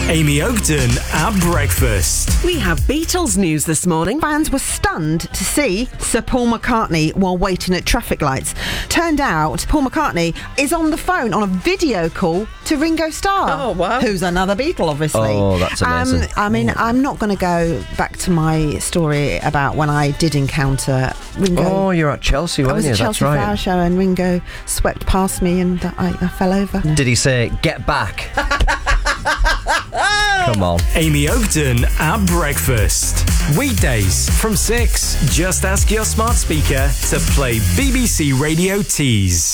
Amy Ogden at breakfast. We have Beatles news this morning. Fans were stunned to see Sir Paul McCartney while waiting at traffic lights. Turned out Paul McCartney is on the phone on a video call to Ringo Starr. Oh, wow. Who's another Beatle, obviously. Oh, that's amazing. I'm not going to go back to my story about when I did encounter Ringo. Oh, you're at Chelsea, I weren't was you? at Chelsea That's Flower right. Show and Ringo swept past me and I fell over. Did he say, "Get back"? Come on. Amy Ogden at breakfast. Weekdays from 6. Just ask your smart speaker to play BBC Radio Tees.